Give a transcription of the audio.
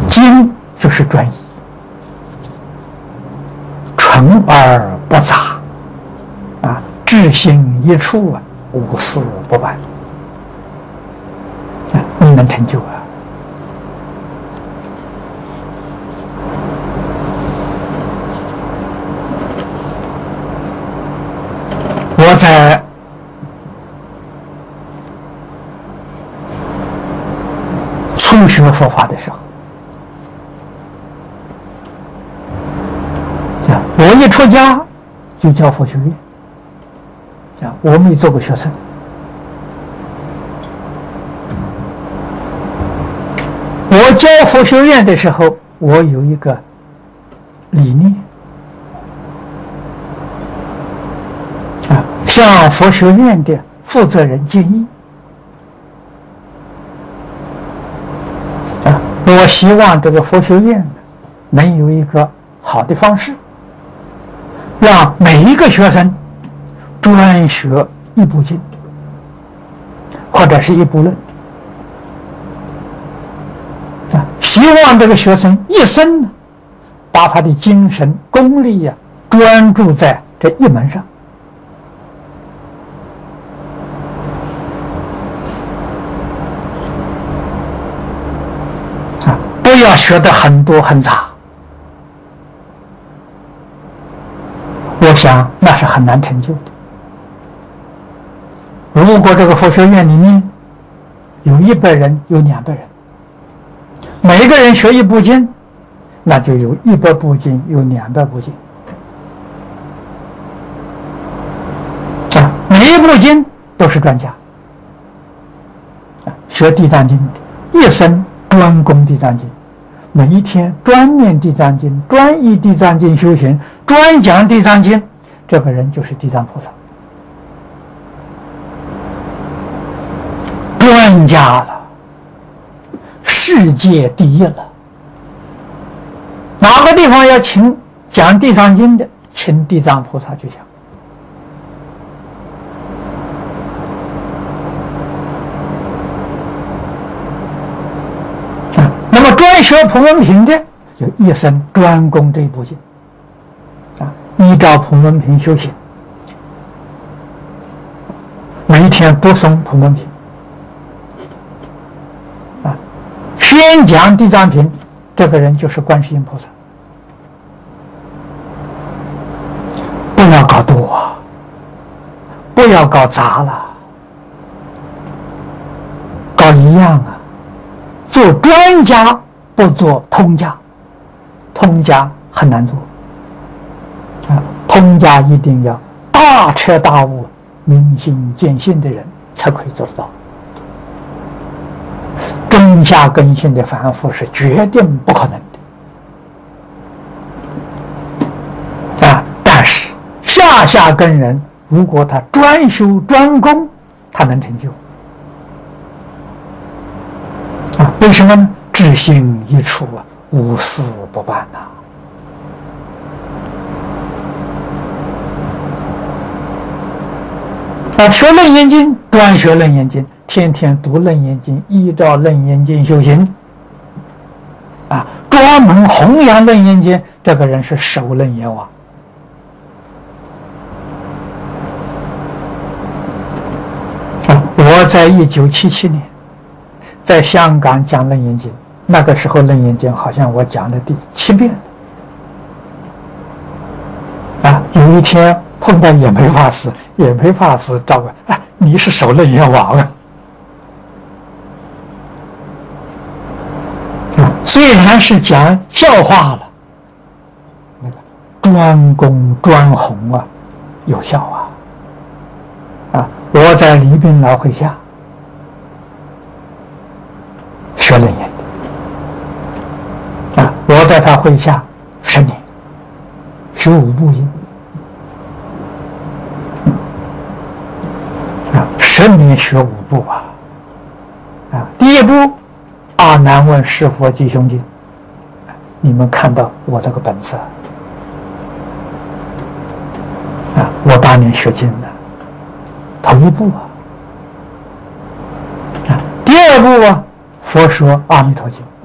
精就是专一，纯而不杂，志心一处无私不办，你能成就我在初学佛法的时候，我一出家就教佛学院，我没做过学生。我教佛学院的时候，我有一个理念，向佛学院的负责人建议，我希望这个佛学院能有一个好的方式，让每一个学生专学一部经，或者是一部论，希望这个学生一生呢，把他的精神功力专注在这一门上。不要学的很多很杂，我想那是很难成就的。如果这个佛学院里面有100人，有200人，每一个人学一部经，那就有100部经，有200部经，每一部经都是专家，学地藏经的一生专攻地藏经，每一天专念地藏经，专依地藏经修行，专讲地藏经，这个人就是地藏菩萨，专家了，世界第一了。哪个地方要请讲地藏经的，请地藏菩萨去讲。那么专学普门品的，就一生专攻这一部经，依照普门品修行，每一天读诵普门品，宣讲地藏品，这个人就是观世音菩萨。不要搞多，不要搞杂了，搞一样做专家不做通家，通家很难做通家一定要大彻大悟、明心见性的人才可以做得到。中下根性的凡夫是决定不可能的但是下根人如果他专修专攻，他能成就为什么呢？志心一处无私不办学楞严经，专学楞严经，天天读楞严经，依照楞严经修行专门弘扬楞严经，这个人是首楞严王。我在1977年在香港讲楞严经，那个时候楞严经好像我讲的第7遍有一天碰到也没法师，照顾你是首楞严王虽然是讲笑话了，那个专攻专弘有效我在礼宾老会下学楞严的我在他会下10年，学5部经10年学5部第一部阿难问释佛吉凶经，你们看到我这个本子我当年学经的头一部第二部佛说阿弥陀经